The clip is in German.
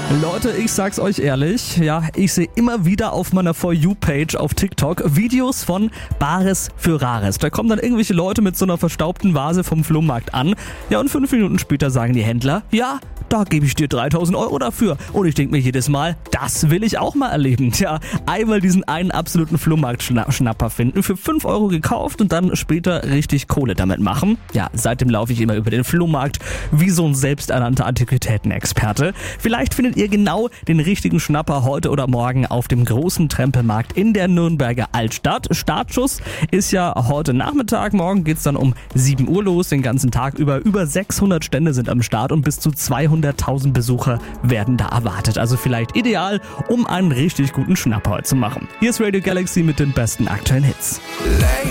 Leute, ich sag's euch ehrlich, ja, ich sehe immer wieder auf meiner For You-Page auf TikTok Videos von Bares für Rares. Da kommen dann irgendwelche Leute mit so einer verstaubten Vase vom Flohmarkt an. Ja, und 5 Minuten später sagen die Händler, ja, da gebe ich dir 3.000 Euro dafür. Und ich denke mir jedes Mal, das will ich auch mal erleben. Tja, einmal diesen einen absoluten Flohmarkt-Schnapper finden, für 5 Euro gekauft und dann später richtig Kohle damit machen. Ja, seitdem laufe ich immer über den Flohmarkt wie so ein selbsternannter Antiquitätenexperte. Vielleicht findet ihr genau den richtigen Schnapper heute oder morgen auf dem großen Trempelmarkt in der Nürnberger Altstadt. Startschuss ist ja heute Nachmittag, morgen geht's dann um 7 Uhr los, den ganzen Tag über 600 Stände sind am Start und bis zu 200.000 Besucher werden da erwartet. Also vielleicht ideal, um einen richtig guten Schnapper heute zu machen. Hier ist Radio Galaxy mit den besten aktuellen Hits. Late